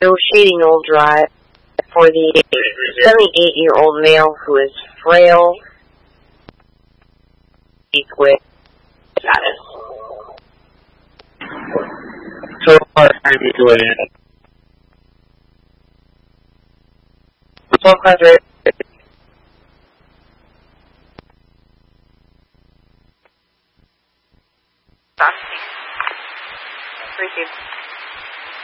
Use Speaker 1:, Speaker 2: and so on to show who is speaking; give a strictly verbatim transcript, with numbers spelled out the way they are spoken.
Speaker 1: Shading Old Drive for the seventy-eight-year-old male who is frail, with status.
Speaker 2: So far, time to go in.
Speaker 1: twelve hundred. Received.